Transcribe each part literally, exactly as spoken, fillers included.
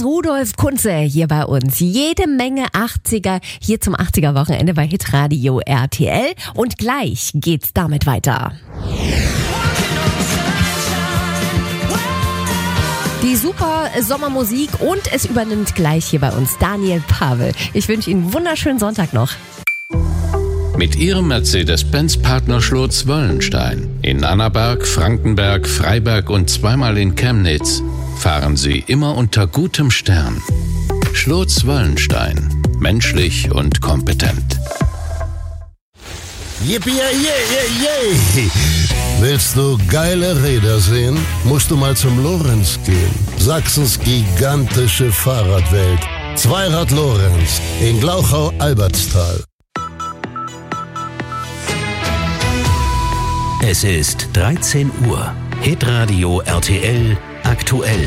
ist Rudolf Kunze hier bei uns. Jede Menge achtziger hier zum achtziger-Wochenende bei Hitradio R T L. Und gleich geht's damit weiter. Die super Sommermusik und es übernimmt gleich hier bei uns Daniel Pavel. Ich wünsche Ihnen einen wunderschönen Sonntag noch. Mit Ihrem Mercedes-Benz-Partner Schlotz-Wöllenstein in Annaberg, Frankenberg, Freiberg und zweimal in Chemnitz fahren Sie immer unter gutem Stern. Schlotz-Wöllenstein. Menschlich und kompetent. Yippie, yeah, yeah, yeah. Willst du geile Räder sehen? Musst du mal zum Lorenz gehen. Sachsens gigantische Fahrradwelt. Zweirad Lorenz in Glauchau-Albertstal. Es ist dreizehn Uhr. Hitradio R T L aktuell.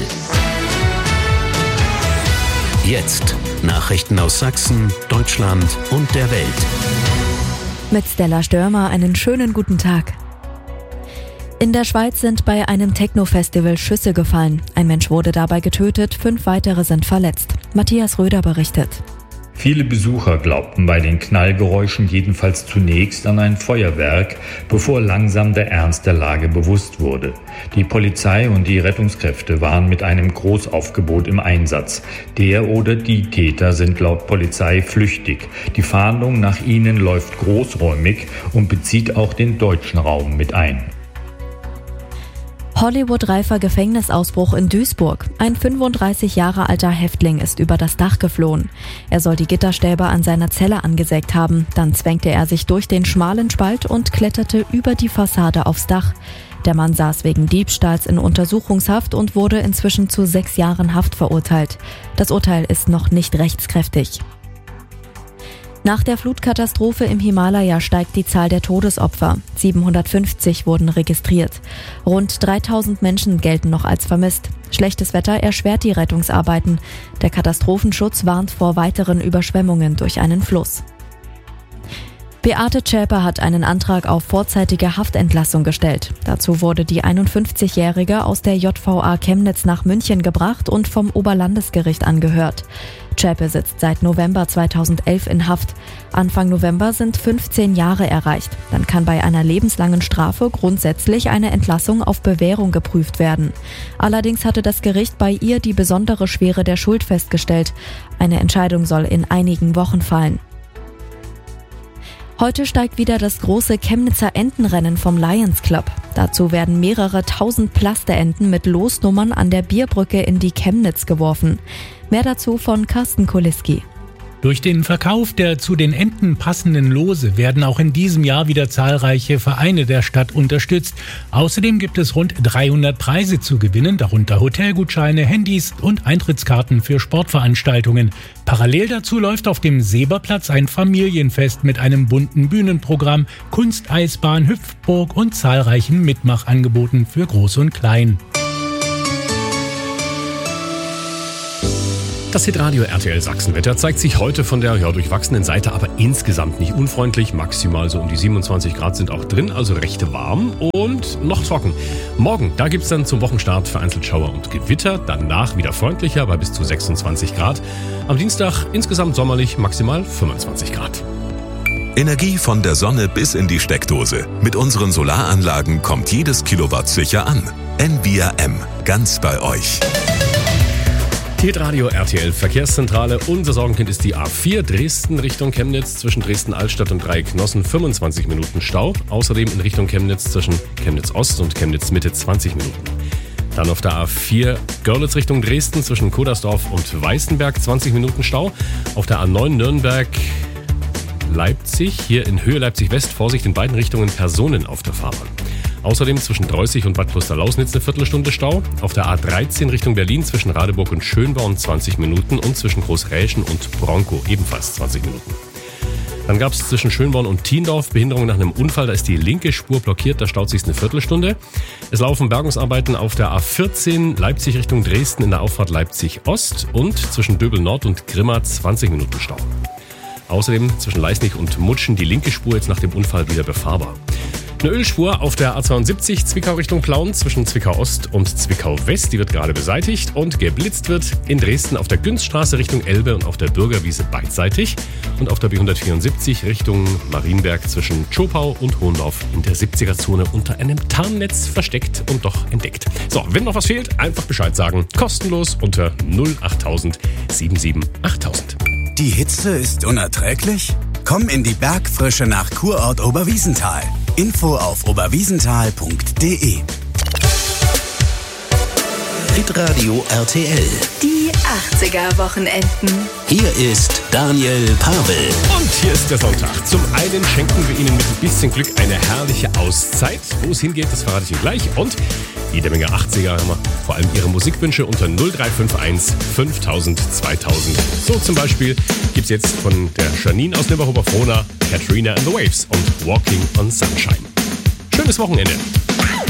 Jetzt Nachrichten aus Sachsen, Deutschland und der Welt. Mit Stella Störmer einen schönen guten Tag. In der Schweiz sind bei einem Techno-Festival Schüsse gefallen. Ein Mensch wurde dabei getötet, fünf weitere sind verletzt. Matthias Röder berichtet. Viele Besucher glaubten bei den Knallgeräuschen jedenfalls zunächst an ein Feuerwerk, bevor langsam der Ernst der Lage bewusst wurde. Die Polizei und die Rettungskräfte waren mit einem Großaufgebot im Einsatz. Der oder die Täter sind laut Polizei flüchtig. Die Fahndung nach ihnen läuft großräumig und bezieht auch den deutschen Raum mit ein. Hollywood-reifer Gefängnisausbruch in Duisburg. Ein fünfunddreißig Jahre alter Häftling ist über das Dach geflohen. Er soll die Gitterstäbe an seiner Zelle angesägt haben. Dann zwängte er sich durch den schmalen Spalt und kletterte über die Fassade aufs Dach. Der Mann saß wegen Diebstahls in Untersuchungshaft und wurde inzwischen zu sechs Jahren Haft verurteilt. Das Urteil ist noch nicht rechtskräftig. Nach der Flutkatastrophe im Himalaya steigt die Zahl der Todesopfer. siebenhundertfünfzig wurden registriert. Rund dreitausend Menschen gelten noch als vermisst. Schlechtes Wetter erschwert die Rettungsarbeiten. Der Katastrophenschutz warnt vor weiteren Überschwemmungen durch einen Fluss. Beate Zschäpe hat einen Antrag auf vorzeitige Haftentlassung gestellt. Dazu wurde die einundfünfzigjährige aus der J V A Chemnitz nach München gebracht und vom Oberlandesgericht angehört. Zschäpe sitzt seit November zweitausendelf in Haft. Anfang November sind fünfzehn Jahre erreicht. Dann kann bei einer lebenslangen Strafe grundsätzlich eine Entlassung auf Bewährung geprüft werden. Allerdings hatte das Gericht bei ihr die besondere Schwere der Schuld festgestellt. Eine Entscheidung soll in einigen Wochen fallen. Heute steigt wieder das große Chemnitzer Entenrennen vom Lions Club. Dazu werden mehrere tausend Plasterenten mit Losnummern an der Bierbrücke in die Chemnitz geworfen. Mehr dazu von Carsten Koliski. Durch den Verkauf der zu den Enten passenden Lose werden auch in diesem Jahr wieder zahlreiche Vereine der Stadt unterstützt. Außerdem gibt es rund dreihundert Preise zu gewinnen, darunter Hotelgutscheine, Handys und Eintrittskarten für Sportveranstaltungen. Parallel dazu läuft auf dem Seberplatz ein Familienfest mit einem bunten Bühnenprogramm, Kunsteisbahn, Hüpfburg und zahlreichen Mitmachangeboten für Groß und Klein. Das Hitradio R T L Sachsenwetter zeigt sich heute von der ja, durchwachsenen Seite, aber insgesamt nicht unfreundlich. Maximal so um die siebenundzwanzig Grad sind auch drin, also recht warm und noch trocken. Morgen, da gibt's dann zum Wochenstart vereinzelt Schauer und Gewitter. Danach wieder freundlicher bei bis zu sechsundzwanzig Grad. Am Dienstag insgesamt sommerlich, maximal fünfundzwanzig Grad. Energie von der Sonne bis in die Steckdose. Mit unseren Solaranlagen kommt jedes Kilowatt sicher an. N V R M, ganz bei euch. Hitradio R T L Verkehrszentrale. Unser Sorgenkind ist die A vier Dresden Richtung Chemnitz zwischen Dresden-Altstadt und Dreiecknossen fünfundzwanzig Minuten Stau. Außerdem in Richtung Chemnitz zwischen Chemnitz Ost und Chemnitz Mitte zwanzig Minuten. Dann auf der A vier Görlitz Richtung Dresden zwischen Kodersdorf und Weißenberg zwanzig Minuten Stau. Auf der A neun Nürnberg Leipzig, hier in Höhe Leipzig-West, Vorsicht in beiden Richtungen Personen auf der Fahrbahn. Außerdem zwischen Dreußig und Bad Klosterlausnitz eine Viertelstunde Stau. Auf der A dreizehn Richtung Berlin zwischen Radeburg und Schönborn zwanzig Minuten und zwischen Großräschen und Bronkow ebenfalls zwanzig Minuten. Dann gab es zwischen Schönborn und Thiendorf Behinderung nach einem Unfall. Da ist die linke Spur blockiert, da staut sich eine Viertelstunde. Es laufen Bergungsarbeiten auf der A vierzehn Leipzig Richtung Dresden in der Auffahrt Leipzig Ost und zwischen Döbel Nord und Grimma zwanzig Minuten Stau. Außerdem zwischen Leisnig und Mutschen die linke Spur jetzt nach dem Unfall wieder befahrbar. Eine Ölspur auf der A zweiundsiebzig Zwickau Richtung Plauen zwischen Zwickau Ost und Zwickau West, die wird gerade beseitigt. Und geblitzt wird in Dresden auf der Günzstraße Richtung Elbe und auf der Bürgerwiese beidseitig. Und auf der B hundertvierundsiebzig Richtung Marienberg zwischen Tschopau und Hohendorf in der siebziger-Zone unter einem Tarnnetz versteckt und doch entdeckt. So, wenn noch was fehlt, einfach Bescheid sagen. Kostenlos unter null achttausend siebenundsiebzig achttausend. Die Hitze ist unerträglich? Komm in die Bergfrische nach Kurort Oberwiesenthal. Info auf oberwiesenthal punkt de. Hitradio R T L. Die achtziger-Wochenenden. Hier ist Daniel Pavel. Und hier ist der Sonntag. Zum einen schenken wir Ihnen mit ein bisschen Glück eine herrliche Auszeit. Wo es hingeht, das verrate ich Ihnen gleich. Und jede Menge achtziger haben wir. Vor allem Ihre Musikwünsche unter null drei fünf eins fünftausend zweitausend. So zum Beispiel gibt's jetzt von der Janine aus Nibberhofer-Frohna Katrina and the Waves und Walking on Sunshine. Schönes Wochenende.